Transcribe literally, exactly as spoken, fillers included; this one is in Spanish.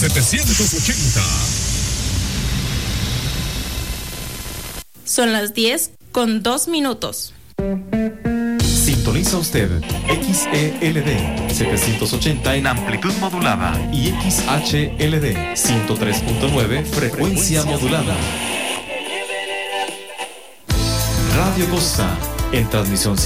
setecientos ochenta. Son las diez con dos minutos. Sintoniza usted X E L D setecientos ochenta en amplitud modulada y X H L D ciento tres punto nueve frecuencia modulada. Radio Costa en transmisión